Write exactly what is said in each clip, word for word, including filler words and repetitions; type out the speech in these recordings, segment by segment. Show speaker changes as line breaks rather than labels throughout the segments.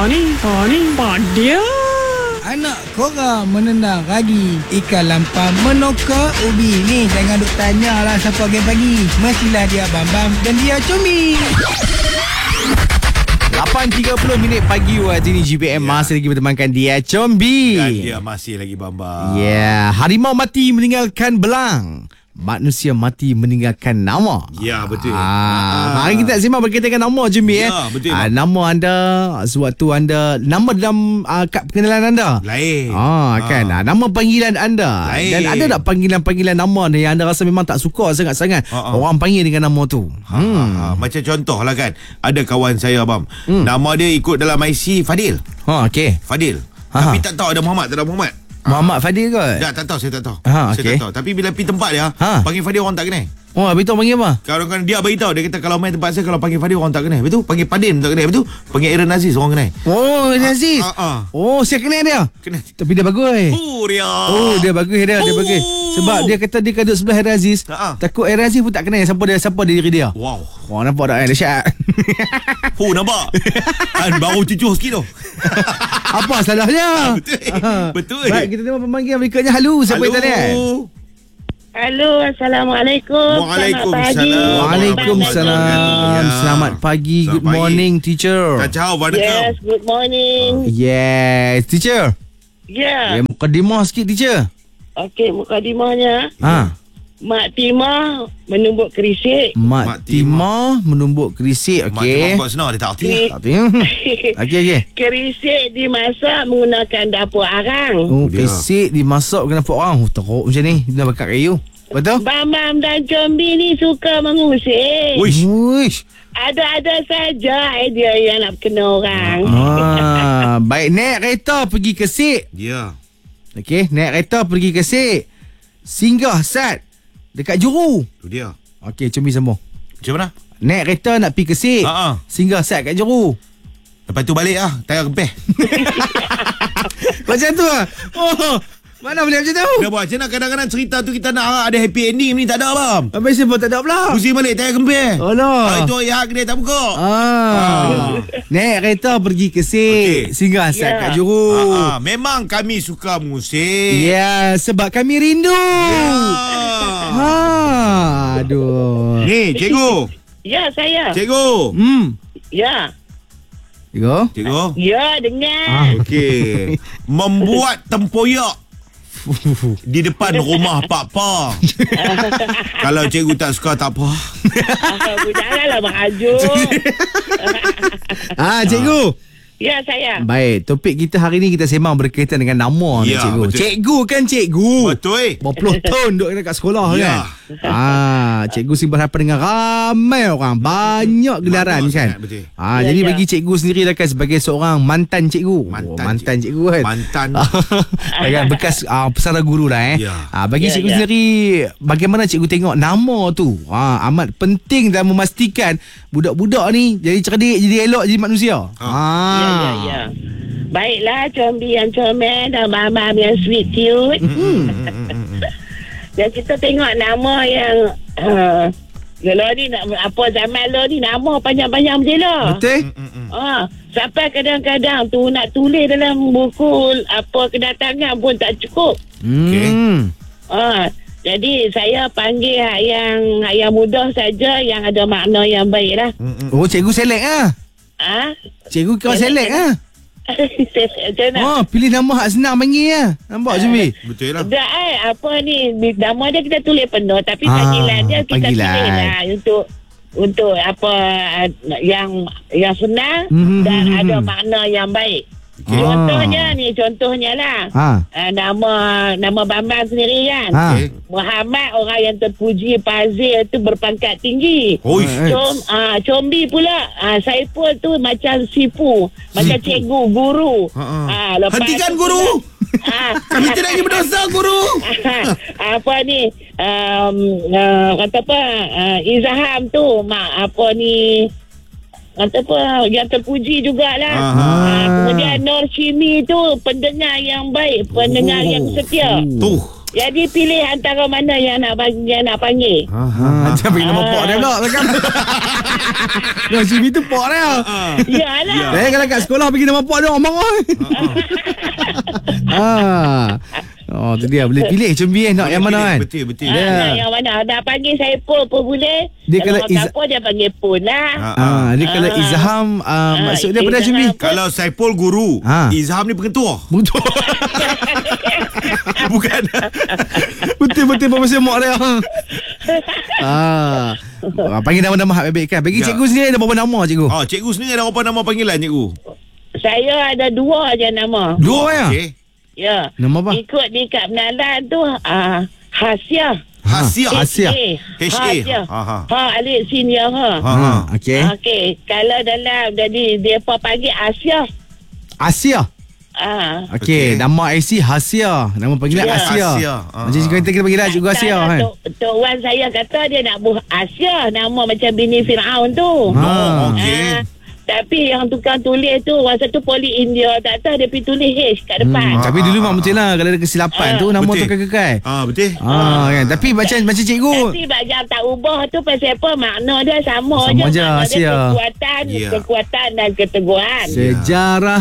ni? Ha ni, mak dia.
Anak korang menendang ragi ikan lampam menokak ubi. Ni jangan duk tanya lah siapa pagi-pagi. Mestilah dia Bambam dan dia Combi.
lapan tiga puluh minit pagi waktu ni G P M yeah. Masih lagi bertemankan dia Combi.
Dan dia masih lagi Bambang.
Ya, yeah. Harimau mati meninggalkan belang, manusia mati meninggalkan nama.
Ya, betul.
Ah, hari kita sembang berkaitan dengan nama Combi eh.
Ya, betul.
Ah, nama anda sewaktu anda nama dalam uh, kad pengenalan anda.
Lain.
Ah, kan. Ah. Nama panggilan anda.
Lain.
Dan ada tak panggilan-panggilan nama ni yang anda rasa memang tak suka sangat-sangat
Ah, ah.
orang panggil dengan nama tu?
Ha,
Hmm.
ha, ha. Macam contoh lah kan, ada kawan saya abang, hmm. nama dia ikut dalam I C Fadil.
Ha, okey.
Fadil.
Ha,
Tapi
ha.
tak tahu ada Muhammad, tak ada Muhammad.
Muhammad Fadil ke?
Tak, tak tahu, saya tak tahu.
Ha,
Saya
okey.
tak tahu. Tapi bila pergi tempat dia,
Ha.
panggil Fadil orang tak kenal.
Oh, habis tu panggil apa?
Kalau kan dia beritahu, dia kata kalau main tempat saya, kalau panggil Fadil orang tak kenal. Betul? Panggil Padin tak kenal. Betul? Panggil Aaron Aziz orang kenal.
Oh, Aziz.
Ah, ah, ah.
Oh, saya kenal dia.
Kenal.
Tapi dia bagus.
Oh, dia.
Oh, dia bagus dia, dia
Oh.
bagus. Sebab dia kata dia duduk sebelah Aaron Aziz.
Ha, ha.
Takut Aaron Aziz pun tak kenal siapa dia, siapa diri dia.
Wow.
Wah, nampak tak kan? Dahsyat.
Oh, nampak? Kan baru cucuh sikit tu.
Apa salahnya?
Betul.
Ah.
Betul.
Baik, kita tengok pemanggilan berikutnya. Halo, siapa yang tadi?
Halo, Assalamualaikum.
Waalaikumsalam.
Selamat pagi.
Waalaikumsalam.
Ya.
Selamat pagi.
Selamat
Good
pagi.
morning, teacher.
Kacau, waalaikum.
Yes, good morning.
Yes, teacher.
Ya.
Ya, mukadimah sikit, teacher.
Okey, mukadimahnya.
Ha.
Mak Timah menumbuk kerisik.
Mak,
Mak
Timah menumbuk kerisik.
Mak
Okey.
Timah buat senang, dia tak arti.
Keri-
Tak tahu. Okey, okey.
Kerisik dimasak menggunakan dapur arang.
Oh,
Dia.
kerisik dimasak kena pot orang. Oh, teruk macam ni. Dia bakar kayu. Betul?
Bambam dan Combi ni suka mengusik.
Uish.
Uish.
Ada-ada saja idea yang nak kena orang.
Ah, baik, naik kereta pergi Kesik.
Ya.
Okey, naik kereta pergi Kesik. Singgah sat dekat Juru.
Tu dia.
Okey, Combi sambung.
Macam mana?
Naik kereta nak pergi Kesik.
Ha, ha.
Singgah sat kat Juru.
Lepas tu balik lah, tayar kempeh.
Macam tu ah. Oh, mana boleh macam tu?
Dah buat macam mana kadang-kadang cerita tu kita nak ada happy ending ni, tak ada abang.
Habis sebab tak ada pula.
Pusing balik tayar kempeh.
Alah.
Ah, itu ayah kedai tak buka.
Ah. Naik kereta pergi Kesik.
Okey.
Singgah sat
Ya.
kat Juru.
Ah, ah, memang kami suka musik.
Ya, sebab kami rindu.
Ah.
Ha, aduh.
Ni, cikgu.
Ya, saya.
Cikgu.
Hmm.
Ya.
Cikgu.
Cikgu.
Ya, dengar.
Ah.
Okey. Membuat tempoyak di depan rumah Pak Pa. Kalau cikgu tak suka tak apa.
Ah, janganlah mengajuk.
Ah, cikgu.
Ya, saya.
Baik, topik kita hari ni kita sembang berkaitan dengan nama ni,
Ya,
cikgu.
betul.
Cikgu kan cikgu.
Betul.
Berpuluh tahun duduk dekat sekolah
Ya.
kan. Ah, cikgu sih berhadapan dengan ramai orang, banyak gelaran
Banyak
kan.
sangat, betul.
Ah,
Ya,
jadi
ya.
bagi cikgu sendiri lah kan sebagai seorang mantan cikgu.
Mantan
oh, mantan cikgu,
cikgu.
kan.
Mantan.
kan bekas ah, pesara guru dah eh.
Ya.
Ah, bagi
Ya,
cikgu
ya.
sendiri bagaimana cikgu tengok nama tu? Ah, amat penting dalam memastikan budak-budak ni jadi cerdik, jadi elok, jadi manusia. Ah.
Ya, ya, ya. Baiklah, Combi yang comel dan Bambam yang sweet cute. Dan kita tengok nama yang uh, Kalau ni nak, apa zaman lo ni nama panjang-panjang macam lah.
Betul?
Ah, sampai kadang-kadang tu nak tulis dalam buku apa kedatangan pun tak cukup.
Okey.
Hmm.
Ah, jadi saya panggil hak yang hak yang mudah saja yang ada makna yang baik lah.
Oh, cikgu select ah.
Ah,
Cikgu kau select ah.
macam mana?
Oh, pilih nama hak senang panggil ah. Nampak Zumi?
Betul lah.
Tak eh, apa ni, nama dia kita tulis penuh tapi
Ah,
panggilan dia kita
panggilan.
tulis lah untuk untuk apa yang yang senang
Mhm,
dan
mhm,
ada
mhm.
makna yang baik.
Ah.
Contohnya ni, contohnya lah.
Ha.
Uh, nama nama Bambang sendiri kan.
Ha.
Okey.
Muhammad orang yang terpuji Fazil tu berpangkat tinggi.
Oi.
Eh.
Com, uh, Combi pula uh, Saiful tu macam sipu, macam cikgu, guru.
Ha, ha.
Ah, lepas
Hentikan
tu
guru.
pula- Ah,
Kami tidak ingin berdosa, guru.
apa ni um, uh, kata apa uh, Izaham tu mak apa ni kata apa yang terpuji jugalah.
Aha.
Uh, kemudian Nur Shimi tu pendengar yang baik, pendengar
Oh.
yang setia.
Tuh.
Jadi pilih antara mana yang nak bagi, yang nak panggil.
Ha, jangan bagi nama Pok dia pula. Takkan. Nah, C V tu Pok dia.
Yalah.
Eh, kalau kat sekolah bagi nama Pok dia orang marah. Ah. Oh, tu dia. Boleh pilih Combi eh, nak yang mana kan?
Betul, betul.
Ha,
Ya.
nak yang mana? Nak panggil saya pun pun boleh.
Dia
Kalau
kalau
orang
Iz-
kampung dia panggil pun lah.
Ah, dia kalau
Ah.
Izham ah, maksud dia apa dah Combi?
Izham.
Kalau Saipul guru,
Ha.
Izham ni pengetua.
Betul.
Bukan.
Betul-betul Profesor Mak dia. Ah. Ah, panggil nama-nama hak baik-baik kan. Bagi
Ya.
cikgu sendiri ada berapa nama cikgu?
Oh, cikgu sendiri ada berapa nama panggilan cikgu?
Saya ada dua je nama.
Dua ya?
Okey.
Ya.
Nama apa?
Ikut di Kak Penalan tu ah Hasia.
Hasia.
Ha, Hasia.
H A.
Hasia.
Ha, ha.
Ha, alif sin ya ha.
Ha.
Ha, okey.
Okey, kalau dalam jadi dia apa panggil Asia.
Asia.
Ah.
Okey,
Okey.
nama I C Hasia. Nama panggilan
Ya.
Asia.
Asia. Ah.
Macam kita kita panggil lah cikgu Asia kan.
Tok, Tok Wan saya kata dia nak buh Asia, nama macam bini Firaun tu.
Ha.
Oh, okey.
Ah, tapi yang tukang tulis tu masa tu Poli India tak tahu dia pergi tulis H kat depan.
Hmm, tapi dulu memang betul lah kalau ada kesilapan
Ah,
tu nama
betul.
tu kekal-kekal.
Ah, betul.
Ah, kan. Tapi macam macam cikgu.
Tapi bajang tak ubah tu pasal apa makna dia sama,
Sama je,
je. Makna dia
Asia.
kekuatan,
Ya.
kekuatan dan keteguhan.
Sejarah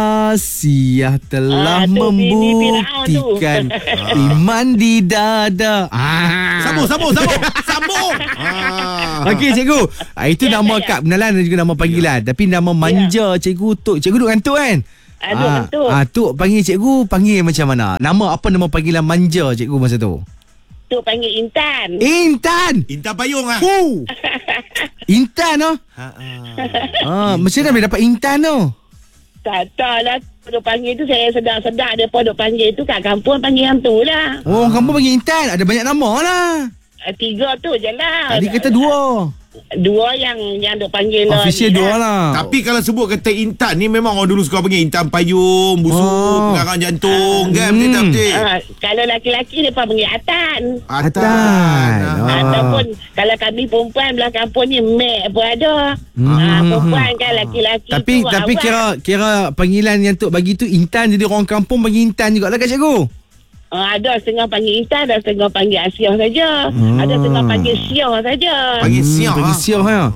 Asia telah
Ah, tu bini Firaun tu.
membuktikan iman di dada. Ah.
Sambung, sambung, sambung. Sambung. Ah.
Okey cikgu. Ah, itu
Ya,
nama
ya.
kad penalan dan juga nama panggilan. Tapi nama manja cikgu Tok. Cikgu duduk dengan Tok kan?
Ah, duduk dengan Tok.
ah, Tok panggil cikgu panggil macam mana? Nama apa nama panggilan manja cikgu masa tu?
Tu panggil Intan.
Intan.
Intan payung ah.
Hu. Intan oh.
Ha, ah.
Ah, macam mana boleh dapat Intan tu?
Tak tahu lah. Duk panggil tu saya sedar-sedar dia pun duk panggil tu kat kampung panggil yang tu lah.
Oh, orang kampung panggil Intan. Ada banyak nama lah.
Ah, Tiga tu je lah.
Tadi kata dua.
Dua yang yang duk panggil lah.
Official
ni
dua
lah.
lah.
Tapi kalau sebut kata Intan ni memang orang dulu suka panggil Intan payung, busuk,
Oh.
pengarang jantung, kan?
Hmm.
Betul tak betul?
Ah, kalau laki-laki dia pun panggil Atan.
Atan.
Ah.
Ah.
Ataupun kalau kami perempuan belah kampung ni Mek pun ada.
Hmm.
Ah, perempuan kan laki-laki
Tapi
tu
tapi
awak.
kira kira panggilan yang Tok bagi tu Intan, jadi orang kampung panggil Intan jugalah kat cikgu.
Ah, ada setengah panggil Intan, ada setengah panggil Asia saja.
Hmm.
Ada setengah panggil Sia saja.
Panggil siap.
Panggil
ah.
siap ha.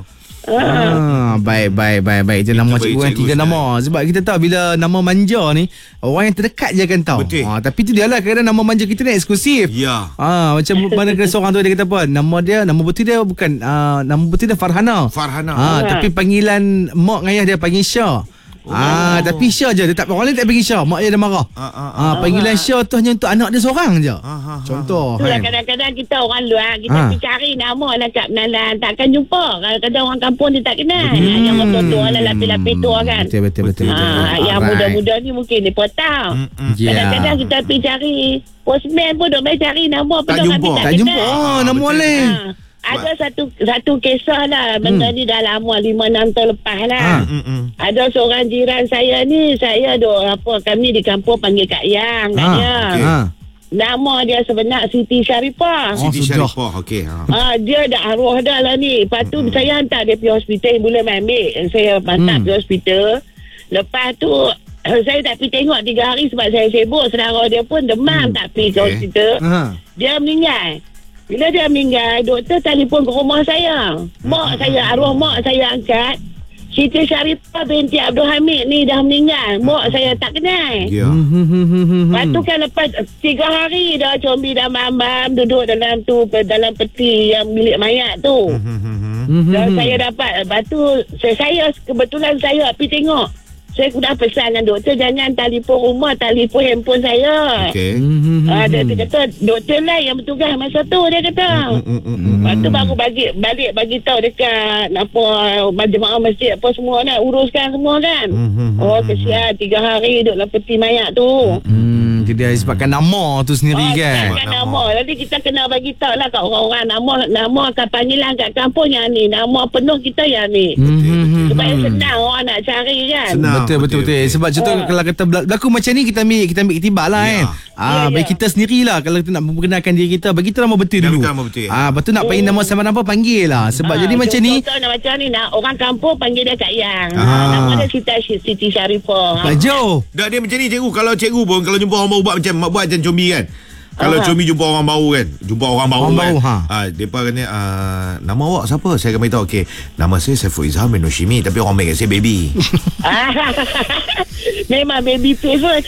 Ah, baik baik baik baik. Itu nama
baik,
cikgu kan
cikgu
tiga
Ustaz.
nama. Sebab kita tahu bila nama manja ni orang yang terdekat je akan tahu.
Betul.
Ah, tapi tu dia lah kadang nama manja kita ni eksklusif.
Ya.
Ah, macam mana kena seorang tu dia kata apa? Nama dia nama betul dia bukan ah, nama betul dia Farhana.
Farhana.
Ah, tapi panggilan mak dengan ayah dia panggil Syah. Ah, tapi Syah je, dia tak orang lain tak panggil Syah, mak dia dah marah.
Ah, ah,
Ah, panggilan Syah tu hanya untuk anak dia seorang je.
Ah, ah, ah.
Contoh
Itulah
kan.
kadang-kadang kita orang luar kita
Ha.
pergi cari nama lah kat Penalan takkan jumpa. Kadang-kadang orang kampung dia tak kenal.
Hmm.
Yang betul-betul lah lapis-lapis tu kan.
Betul betul betul. betul.
Ah, yang
Alright.
muda-muda ni mungkin dia pun tahu.
Yeah.
Kadang-kadang kita pergi cari postman pun duk main cari nama
Tak
pun
jumpa.
tak
Tak jumpa.
kenal.
Oh, nama
betul.
boleh.
Ha. Ada satu satu kisah lah. Benda
Hmm.
ni dah lama lima enam tahun lepas lah.
Ha.
Mm, mm.
Ada seorang jiran saya ni, saya duk apa kami di kampung panggil Kak Yang kat
Ha.
dia.
Okey.
Ha.
Nama dia sebenar Siti Syarifah.
Oh,
Siti
sudah.
Syarifah. Okey. Ha.
Ah, dia dah arwah dah lah ni. Lepas tu hmm. saya hantar dia pergi hospital bulan ambil. Saya hantar
Hmm.
pergi hospital. Lepas tu saya tak pergi tengok tiga hari sebab saya sibuk. Saudara dia pun demam
Hmm.
tak pergi ke
Okey.
hospital.
Ha.
Dia meninggal. Bila dia meninggal, doktor telefon ke rumah saya. Mak saya, arwah mak saya angkat. Siti Syarifah binti Abdul Hamid ni dah meninggal. Mak saya tak kenal.
Ya.
Hmm, hmm, hmm, hmm, hmm.
Lepas tu kan lepas tiga hari dah Combi dah mam-mam duduk dalam tu dalam peti yang milik mayat tu.
Hmm, hmm,
Dan
hmm.
saya dapat lepas tu saya, saya kebetulan saya pergi tengok. Saya dah pesan dengan doktor jangan telefon rumah, telefon handphone saya.
Okey.
Hmm, hmm, hmm,
Ah, dia,
hmm.
dia kata doktor lah yang bertugas masa tu dia kata.
Mm, mm, mm.
Lepas tu baru bagi balik bagi tahu dekat apa jemaah masjid apa semua nak uruskan semua kan. Oh kesian tiga hari duduk dalam peti mayat tu.
Hmm, dia disebabkan nama tu sendiri
Oh,
kan.
kan nama. Nanti kita kena bagi tahu lah kat orang-orang nama nama kat panggilan kat kampung yang ni, nama penuh kita yang ni.
Hmm, hmm, hmm,
Supaya
hmm.
senang orang nak cari kan.
Senang.
Betul betul betul.
betul.
Sebab contoh
Ah.
kalau kata berla- berlaku macam ni kita ambil kita ambil iktibar lah
Ya.
kan. Ah,
Ya,
bagi
ya.
kita sendirilah kalau kita nak memperkenalkan diri kita bagi kita nama betul
Nama
dulu.
kita nama betul.
Ah, betul nak panggil nama sama apa panggil lah. Sebab
Ah,
jadi macam ni
contoh nak macam ni nak orang kampung panggil dia Kak Yang.
Ah.
Ah. Nama dia Siti Siti Syarifah.
Pak Jo.
Dah dia macam ni cikgu. Kalau cikgu pun kalau jumpa orang baru buat macam buat macam combi kan. Kalau
Ah.
Comi jumpa orang baru kan, jumpa orang baru
Orang
kan,
baru, ha.
ha, depa kata uh, nama awak siapa? Saya akan beritahu, okey, nama saya Saiful Izham bin Noshimi, tapi orang panggil saya baby.
Memang baby favorite.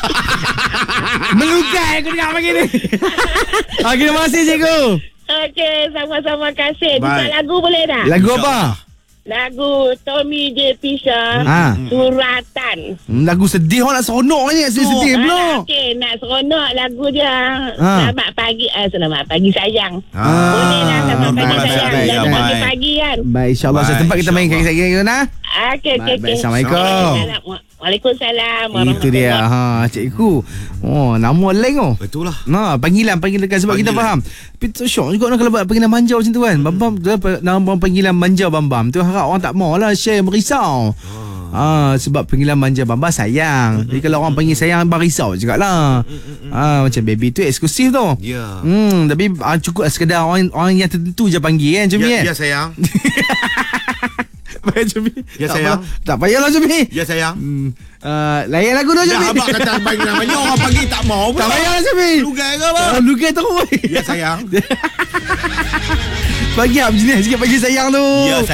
Melukai aku dengar pagi ni. Okey, terima kasih cikgu.
Okey, sama-sama kasih. Buka
Baik.
lagu boleh tak?
Lagu apa?
Lagu Tommy J. Fisher,
Ha.
Suratan.
Hmm, lagu sedih orang nak seronok ni, sedih-sedih pula.
Ah, Okey, nak seronok lagu dia.
Ha.
Selamat pagi, ah, selamat pagi sayang.
Ah,
Boleh lah, selamat pagi
baik,
sayang.
baik,
Dah
baik.
pagi-pagi kan.
Baik, insyaAllah. Saya
Baik,
tempat kita mainkan
insyaAllah.
sekali lagi, nah.
Okey, okey,
Baik, baik.
okey.
Assalamualaikum.
Waalaikumsalam.
Itu dia, ha, cikgu. Oh, nama lain oh.
Betul lah.
Nah, panggilan panggilan sebab kita
Panggilan.
faham. Tapi tu syok juga nak kalau buat panggilan manja macam tu kan. Bam bam tu apa, nama panggilan manja bam bam. Tu harap orang tak maulah share merisau. Ah, sebab panggilan manja bam bam sayang. Jadi kalau orang panggil sayang abang risau jugaklah. Ah, macam baby tu eksklusif tu.
Ya.
Hmm, tapi ah, cukup sekedar orang orang yang tertentu je panggil kan, Cumi
Ya,
kan.
ya sayang.
Baik, Cumi.
Ya,
Tak
sayang.
apa- Tak payahlah Cumi.
Ya sayang.
Hmm, uh, layan lagu tu
Dah
Cumi.
abang kata panggil namanya, orang panggil tak mau pula.
Tak payahlah Cumi.
Lugai ke apa?
Oh, lugai terus.
Ya sayang.
Bagi apa jenis sikit bagi sayang tu.
Ya sayang.